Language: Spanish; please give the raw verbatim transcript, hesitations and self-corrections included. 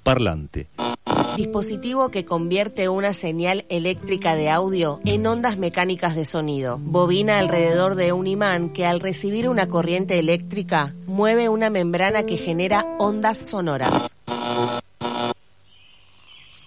Parlante. Dispositivo que convierte una señal eléctrica de audio en ondas mecánicas de sonido. Bobina alrededor de un imán que al recibir una corriente eléctrica mueve una membrana que genera ondas sonoras.